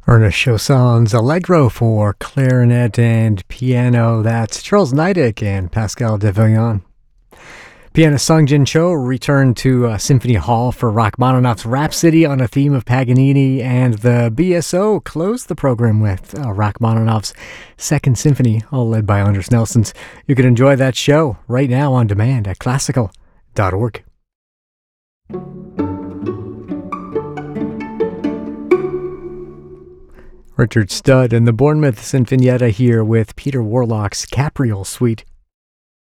Ernest Chausson's Allegro for clarinet and piano. That's Charles Nidick and Pascal Devoyan. Pianist Sung Jin Cho returned to Symphony Hall for Rachmaninoff's Rhapsody on a theme of Paganini, and the BSO closed the program with Rachmaninoff's Second Symphony, all led by Anders Nelsons. You can enjoy that show right now on demand at classical.org. Richard Studd and the Bournemouth Sinfonietta here with Peter Warlock's Capriol Suite.